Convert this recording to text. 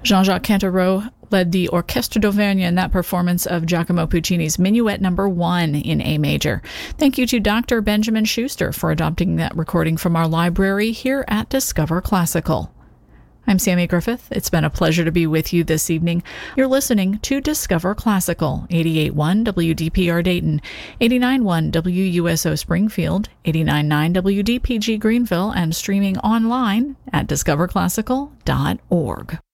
Jean-Jacques Cantereau led the Orchestre d'Auvergne in that performance of Giacomo Puccini's Minuet No. 1 in A major. Thank you to Dr. Benjamin Schuster for adopting that recording from our library here at Discover Classical. I'm Sammy Griffith. It's been a pleasure to be with you this evening. You're listening to Discover Classical, 88.1 WDPR Dayton, 89.1 WUSO Springfield, 89.9 WDPG Greenville, and streaming online at discoverclassical.org.